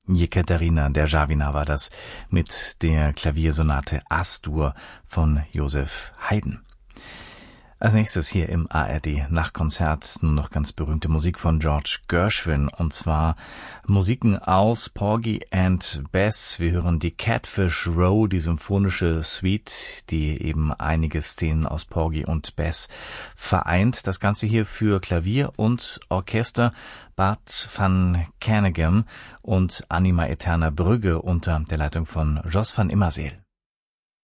Jekaterina Derzhavina war das mit der Klaviersonate As-Dur von Joseph Haydn. Als nächstes hier im ARD Nachtkonzert nun noch ganz berühmte Musik von George Gershwin, und zwar Musiken aus Porgy and Bess. Wir hören die Catfish Row, die symphonische Suite, die eben einige Szenen aus Porgy und Bess vereint. Das Ganze hier für Klavier und Orchester. Bart van Kernegem und Anima Eterna Brügge unter der Leitung von Jos van Immerseel.